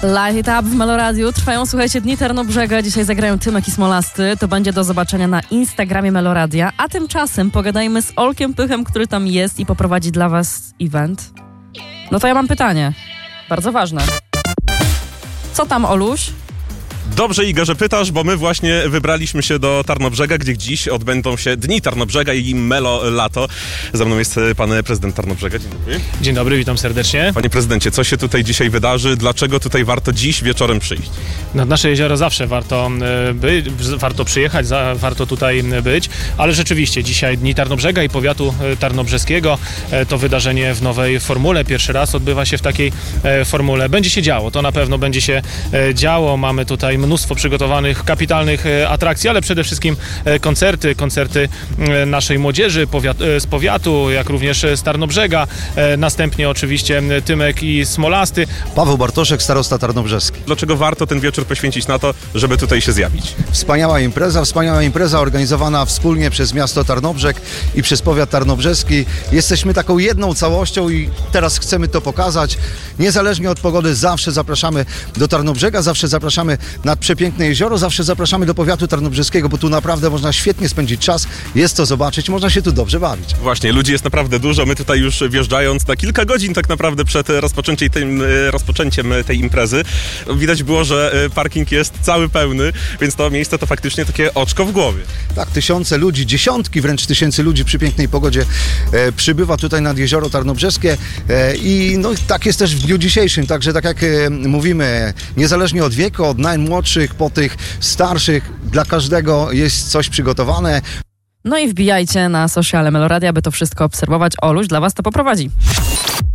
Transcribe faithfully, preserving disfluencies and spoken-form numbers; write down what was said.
Light It Up w Meloradiu. Trwają, słuchajcie, Dni Tarnobrzega. Dzisiaj zagrają Tymek i Smolasty. To będzie do zobaczenia na Instagramie Meloradia. A tymczasem pogadajmy z Olkiem Pychem, który tam jest i poprowadzi dla was event. No to ja mam pytanie. Bardzo ważne. Co tam, Oluś? Dobrze, Iga, że pytasz, bo my właśnie wybraliśmy się do Tarnobrzega, gdzie dziś odbędą się Dni Tarnobrzega i Melo Lato. Za mną jest pan prezydent Tarnobrzega. Dzień dobry. Dzień dobry, witam serdecznie. Panie prezydencie, co się tutaj dzisiaj wydarzy? Dlaczego tutaj warto dziś wieczorem przyjść? Nad nasze jezioro zawsze warto być, warto przyjechać, za, warto tutaj być, ale rzeczywiście dzisiaj Dni Tarnobrzega i powiatu tarnobrzeskiego to wydarzenie w nowej formule. Pierwszy raz odbywa się w takiej formule. Będzie się działo, to na pewno będzie się działo. Mamy tutaj mnóstwo przygotowanych, kapitalnych atrakcji, ale przede wszystkim koncerty, koncerty naszej młodzieży powiat, z powiatu, jak również z Tarnobrzega. Następnie oczywiście Tymek i Smolasty. Paweł Bartoszek, starosta tarnobrzeski. Dlaczego warto ten wieczór poświęcić na to, żeby tutaj się zjawić? Wspaniała impreza, wspaniała impreza organizowana wspólnie przez miasto Tarnobrzeg i przez powiat tarnobrzeski. Jesteśmy taką jedną całością i teraz chcemy to pokazać. Niezależnie od pogody zawsze zapraszamy do Tarnobrzega, zawsze zapraszamy nad przepiękne jezioro, zawsze zapraszamy do powiatu tarnobrzeskiego, bo tu naprawdę można świetnie spędzić czas, jest to zobaczyć, można się tu dobrze bawić. Właśnie, ludzi jest naprawdę dużo, my tutaj już wjeżdżając na kilka godzin tak naprawdę przed rozpoczęciem tej, rozpoczęciem tej imprezy, widać było, że parking jest cały pełny, więc to miejsce to faktycznie takie oczko w głowie. Tak, tysiące ludzi, dziesiątki wręcz tysięcy ludzi przy pięknej pogodzie e, przybywa tutaj nad jezioro tarnobrzeskie e, i no, tak jest też w dniu dzisiejszym, także tak jak e, mówimy, niezależnie od wieku, od najmłodszych po tych starszych, dla każdego jest coś przygotowane. No i wbijajcie na sociale Meloradia, aby to wszystko obserwować. Oluś dla was to poprowadzi.